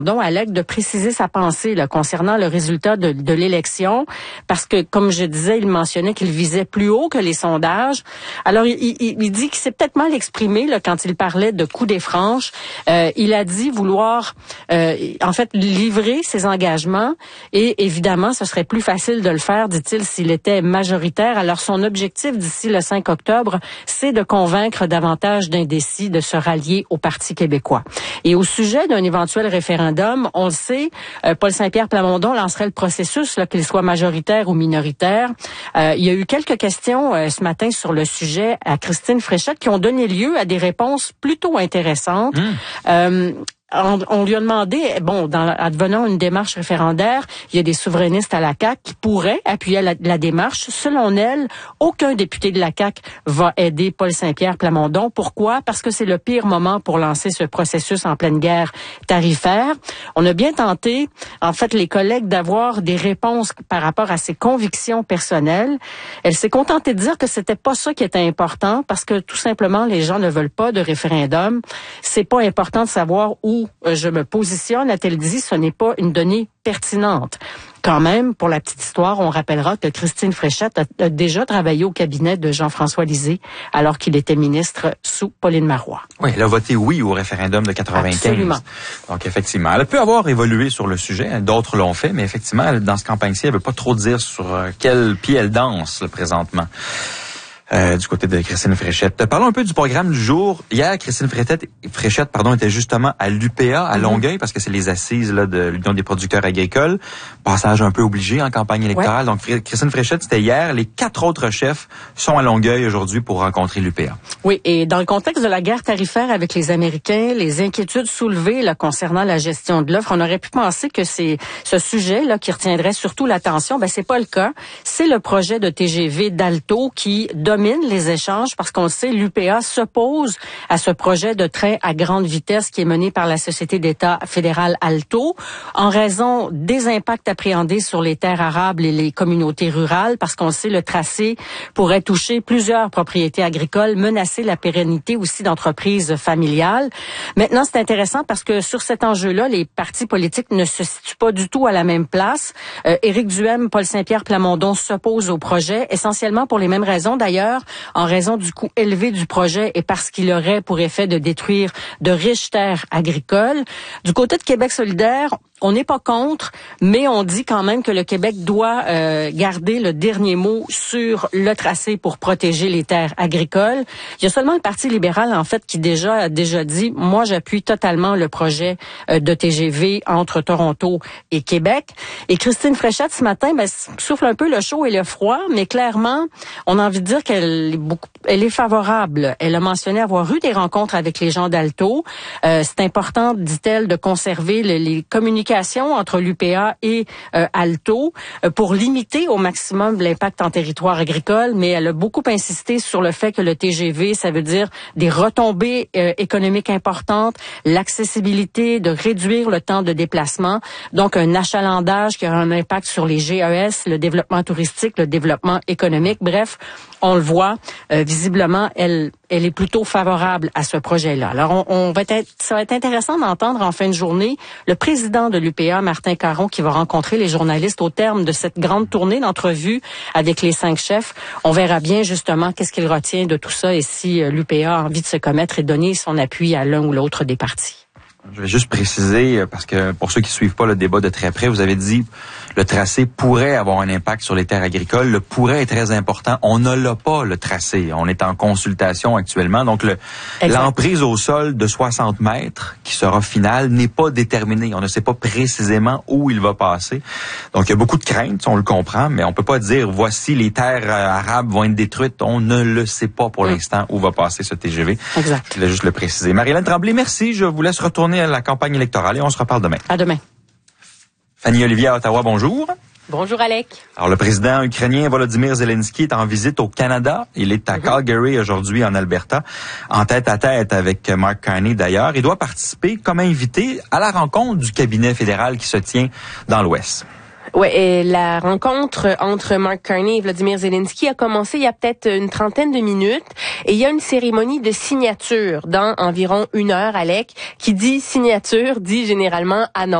Alec, de préciser sa pensée là, concernant le résultat de l'élection, parce que, comme je disais, il mentionnait qu'il visait plus haut que les sondages. Alors, il dit qu'il s'est peut-être mal exprimé là, quand il parlait de coup des franches. Il a dit vouloir, en fait, livrer ses engagements, et évidemment, ce serait plus facile de le faire, dit-il, s'il était majoritaire. Alors, son objectif d'ici le 5 octobre, c'est de convaincre davantage d'indécis de se rallier au Parti québécois. Et au sujet d'un éventuel référendum, on le sait, Paul Saint-Pierre Plamondon lancerait le processus, là, qu'il soit majoritaire ou minoritaire. Il y a eu quelques questions ce matin sur le sujet à Christine Fréchette qui ont donné lieu à des réponses plutôt intéressantes. On lui a demandé, advenant une démarche référendaire, il y a des souverainistes à la CAQ qui pourraient appuyer la démarche. Selon elle, aucun député de la CAQ va aider Paul Saint-Pierre Plamondon. Pourquoi? Parce que c'est le pire moment pour lancer ce processus en pleine guerre tarifaire. On a bien tenté, en fait, les collègues d'avoir des réponses par rapport à ses convictions personnelles. Elle s'est contentée de dire que c'était pas ça qui était important, parce que tout simplement, les gens ne veulent pas de référendum. C'est pas important de savoir où je me positionne, a-t-elle dit, ce n'est pas une donnée pertinente. Quand même, pour la petite histoire, on rappellera que Christine Fréchette a déjà travaillé au cabinet de Jean-François Lisée alors qu'il était ministre sous Pauline Marois. Oui, elle a voté oui au référendum de 95. Absolument. Donc, effectivement, elle peut avoir évolué sur le sujet. D'autres l'ont fait, mais effectivement, dans ce campagne-ci, elle veut pas trop dire sur quel pied elle danse présentement. Du côté de Christine Fréchette. Parlons un peu du programme du jour. Hier, Christine Fréchette était justement à l'UPA, à Longueuil, parce que c'est les assises là, de l'Union des producteurs agricoles. Passage un peu obligé en campagne électorale. Ouais. Donc, Christine Fréchette, c'était hier. Les 4 autres chefs sont à Longueuil aujourd'hui pour rencontrer l'UPA. Oui, et dans le contexte de la guerre tarifaire avec les Américains, les inquiétudes soulevées là, concernant la gestion de l'offre, on aurait pu penser que c'est ce sujet là qui retiendrait surtout l'attention. Ben, c'est pas le cas. C'est le projet de TGV d'Alto qui domine les échanges, parce qu'on le sait, l'UPA s'oppose à ce projet de train à grande vitesse qui est mené par la Société d'État fédérale Alto en raison des impacts appréhendés sur les terres arables et les communautés rurales, parce qu'on le sait, le tracé pourrait toucher plusieurs propriétés agricoles, menacer la pérennité aussi d'entreprises familiales. Maintenant, c'est intéressant parce que sur cet enjeu-là, les partis politiques ne se situent pas du tout à la même place. Éric Duhaime, Paul Saint-Pierre Plamondon s'opposent au projet, essentiellement pour les mêmes raisons d'ailleurs, en raison du coût élevé du projet et parce qu'il aurait pour effet de détruire de riches terres agricoles. Du côté de Québec solidaire, on n'est pas contre, mais on dit quand même que le Québec doit garder le dernier mot sur le tracé pour protéger les terres agricoles. Il y a seulement le Parti libéral, en fait, qui a déjà dit, moi, j'appuie totalement le projet de TGV entre Toronto et Québec. Et Christine Fréchette, ce matin, souffle un peu le chaud et le froid, mais clairement, on a envie de dire qu'elle est favorable. Elle a mentionné avoir eu des rencontres avec les gens d'Alto. C'est important, dit-elle, de conserver les communications entre l'UPA et Alto pour limiter au maximum l'impact en territoire agricole, mais elle a beaucoup insisté sur le fait que le TGV, ça veut dire des retombées économiques importantes, l'accessibilité, de réduire le temps de déplacement, donc un achalandage qui aura un impact sur les GES, le développement touristique, le développement économique. Bref, on le voit, visiblement, elle est plutôt favorable à ce projet-là. Alors, ça va être intéressant d'entendre en fin de journée le président de l'UPA, Martin Caron, qui va rencontrer les journalistes au terme de cette grande tournée d'entrevues avec les 5 chefs. On verra bien, justement, qu'est-ce qu'il retient de tout ça et si l'UPA a envie de se commettre et donner son appui à l'un ou l'autre des partis. Je vais juste préciser, parce que pour ceux qui suivent pas le débat de très près, vous avez dit le tracé pourrait avoir un impact sur les terres agricoles. Le pourrait est très important. On ne l'a pas, le tracé. On est en consultation actuellement. Donc, l'emprise au sol de 60 mètres, qui sera finale, n'est pas déterminée. On ne sait pas précisément où il va passer. Donc, il y a beaucoup de craintes, on le comprend, mais on peut pas dire, voici les terres arables vont être détruites. On ne le sait pas pour l'instant où va passer ce TGV. Exact. Je voulais juste le préciser. Marie-Hélène Tremblay, merci. Je vous laisse retourner à la campagne électorale et on se reparle demain. À demain. Fanny Olivier à Ottawa, bonjour. Bonjour Alec. Alors le président ukrainien Volodymyr Zelensky est en visite au Canada. Il est à Calgary aujourd'hui en Alberta, en tête-à-tête avec Mark Carney d'ailleurs. Il doit participer comme invité à la rencontre du cabinet fédéral qui se tient dans l'Ouest. Ouais, et la rencontre entre Mark Carney et Vladimir Zelensky a commencé il y a peut-être une trentaine de minutes. Et il y a une cérémonie de signature dans environ 1 heure, Alec. Qui dit signature dit généralement annonce.